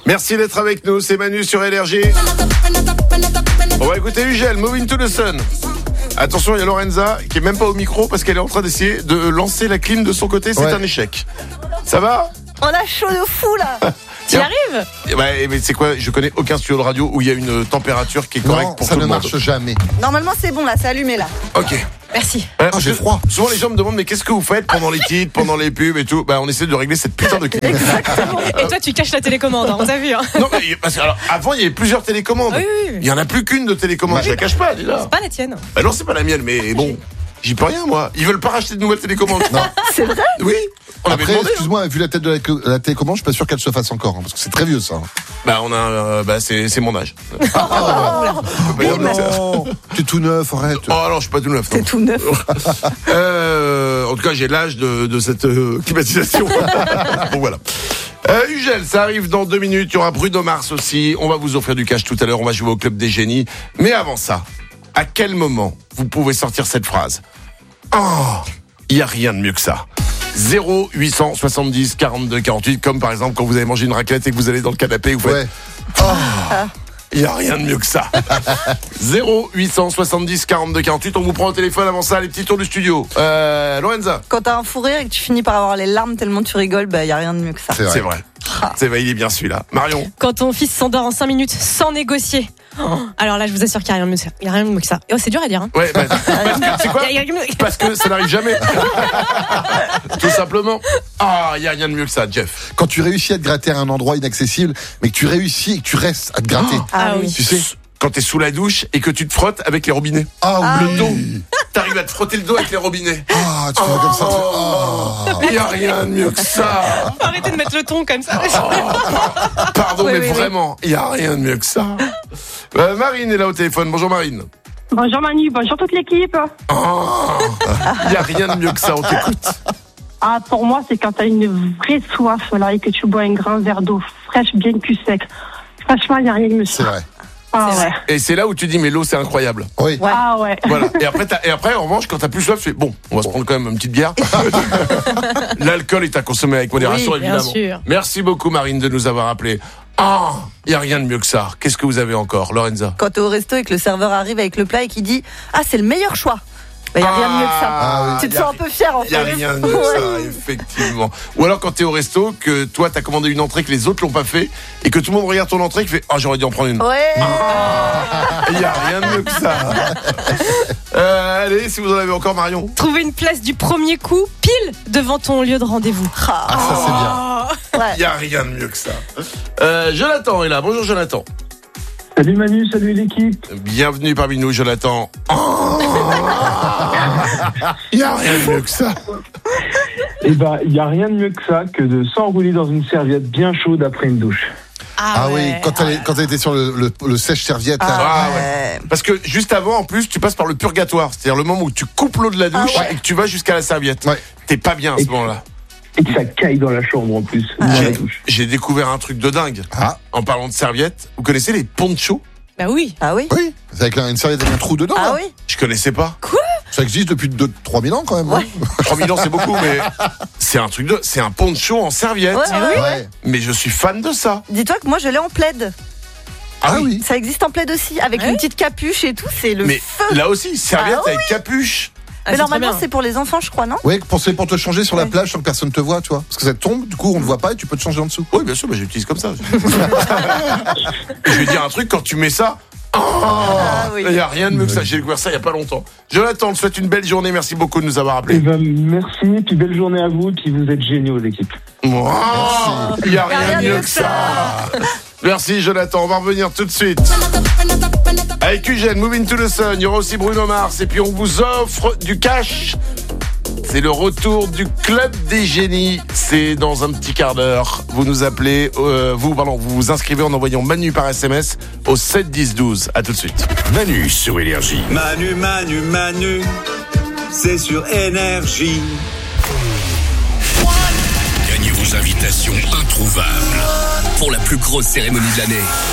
Merci d'être avec nous, c'est Manu sur Énergie. On va écouter Ugel, Moving to the Sun. Attention, il y a Lorenza qui est même pas au micro parce qu'elle est en train d'essayer de lancer la clim de son côté, c'est un échec. Ça va ? On a chaud de fou là. Tu y arrives ? Ouais, mais c'est quoi ? Je connais aucun studio de radio où il y a une température qui est correcte pour tout le monde. Ça ne marche jamais. Normalement c'est bon là, c'est allumé là. Ok. Merci. J'ai froid. Souvent les gens me demandent mais qu'est-ce que vous faites pendant les titres, pendant les pubs et tout ? Bah on essaie de régler cette putain de clim. Exactement. Et toi, tu caches la télécommande, on t'a vu. Hein. Non mais parce que alors avant il y avait plusieurs télécommandes. Oui. Il y en a plus qu'une de télécommande. Je la cache pas déjà. C'est pas la tienne. Bah non c'est pas la mienne mais bon. J'y peux rien moi. Ils veulent pas racheter de nouvelles télécommandes. Non. C'est vrai ? Oui. On avait Après, demandé. excuse-moi, vu la tête de la télécommande, je suis pas sûr qu'elle se fasse encore, parce que c'est très vieux ça. Bah on a c'est mon âge. Non, t'es tout neuf, arrête. Oh non, je suis pas tout neuf. C'est tout neuf. En tout cas, j'ai l'âge de cette climatisation. Bon voilà. Ugel, ça arrive dans 2 minutes. Il y aura Bruno Mars aussi. On va vous offrir du cash tout à l'heure. On va jouer au Club des Génies. Mais avant ça, à quel moment vous pouvez sortir cette phrase ? Oh, il y a rien de mieux que ça. 0870 42 48, comme par exemple quand vous avez mangé une raclette et que vous allez dans le canapé, vous faites il y a rien de mieux que ça. 0870 42 48, on vous prend au téléphone avant ça, les petits tours du studio. Lorenza. Quand t'as un fou rire et que tu finis par avoir les larmes tellement tu rigoles, bah y a rien de mieux que ça. C'est vrai. C'est vrai, il est bien celui-là. Marion. Quand ton fils s'endort en 5 minutes sans négocier. Alors là, je vous assure qu'il n'y a rien de mieux que ça. Il n'y a rien de mieux que ça. Et c'est dur à dire. Hein. Ouais, parce que, c'est quoi ? Parce que ça n'arrive jamais. Tout simplement. Il n'y a rien de mieux que ça, Jeff. Quand tu réussis à te gratter à un endroit inaccessible, mais que tu réussis et que tu restes à te gratter. Ah oui. Tu sais ? Quand t'es sous la douche et que tu te frottes avec les robinets. Le dos. T'arrives à te frotter le dos avec les robinets. Tu fais comme ça. Il n'y a rien de mieux que ça. Arrêtez de mettre le ton comme ça. Pardon, mais vraiment, il n'y a rien de mieux que ça. Marine est là au téléphone. Bonjour Marine. Bonjour Manu, bonjour toute l'équipe. Il n'y a rien de mieux que ça, on t'écoute. Pour moi, c'est quand t'as une vraie soif là, et que tu bois un grand verre d'eau fraîche, bien cul sec. Franchement, il n'y a rien de mieux que ça. C'est vrai. Ouais. Et c'est là où tu dis, mais l'eau, c'est incroyable. Oui. Ouais. Ouais. Voilà. Et après, en revanche, quand t'as plus soif, tu fais, bon, on va se prendre quand même une petite bière. L'alcool est à consommer avec modération, Oui, bien évidemment. sûr. Merci beaucoup, Marine, de nous avoir appelés. Il n'y a rien de mieux que ça. Qu'est-ce que vous avez encore, Lorenza? Quand t'es au resto et que le serveur arrive avec le plat et qu'il dit c'est le meilleur choix. Il n'y a rien de mieux que ça. Tu te sens un peu fier en fait. Il n'y a rien de mieux que ça, effectivement. Ou alors quand t'es au resto, que toi t'as commandé une entrée que les autres l'ont pas fait et que tout le monde regarde ton entrée et qui fait j'aurais dû en prendre une. Ouais. Il n'y a rien de mieux que ça. Allez, si vous en avez encore, Marion. Trouver une place du premier coup pile devant ton lieu de rendez-vous. Ça c'est bien. Ouais. Il n'y a rien de mieux que ça. Jonathan est là. Bonjour Jonathan. Salut Manu, salut l'équipe. Bienvenue parmi nous, Jonathan. Il n'y a rien de mieux que ça. Il n'y a rien de mieux que ça que de s'enrouler dans une serviette bien chaude après une douche. Oui, quand elle était sur le sèche-serviette. Ouais. Parce que juste avant, en plus, tu passes par le purgatoire. C'est-à-dire le moment où tu coupes l'eau de la douche et que tu vas jusqu'à la serviette. Ouais. T'es pas bien à ce moment-là. Et que ça caille dans la chambre en plus. J'ai découvert un truc de dingue. En parlant de serviettes, vous connaissez les ponchos? Bah oui. Oui. C'est avec une serviette avec un trou dedans. Ah oui. Je connaissais pas. Quoi? Ça existe depuis 3 000 ans quand même. Ouais. 3 000 ans, c'est beaucoup, mais c'est un poncho en serviette. Ouais. Mais je suis fan de ça. Dis-toi que moi je l'ai en plaid. Ah oui. Ça existe en plaid aussi, avec une petite capuche et tout, c'est le mais feu. Là aussi, serviette avec capuche. Mais normalement c'est pour les enfants, je crois, non? Oui, pour te changer sur la plage sans que personne te voit, tu vois. Parce que ça tombe, du coup on ne voit pas et tu peux te changer en dessous. Oui, bien sûr, j'utilise comme ça. Je vais dire un truc, quand tu mets ça, il n'y a rien de mieux que ça. J'ai découvert ça il n'y a pas longtemps. Jonathan, on te souhaite une belle journée. Merci beaucoup de nous avoir appelés. Merci, puis belle journée à vous, puis vous êtes géniaux l'équipe. Il n'y a rien de mieux que ça. Merci Jonathan, on va revenir tout de suite. Avec Ugel, Moving to the Sun, il y aura aussi Bruno Mars et puis on vous offre du cash. C'est le retour du Club des Génies. C'est dans un petit quart d'heure. Vous nous appelez, vous vous inscrivez en envoyant Manu par SMS au 7 10 12. À tout de suite. Manu sur Énergie. Manu, c'est sur Énergie. Gagnez vos invitations introuvables pour la plus grosse cérémonie de l'année.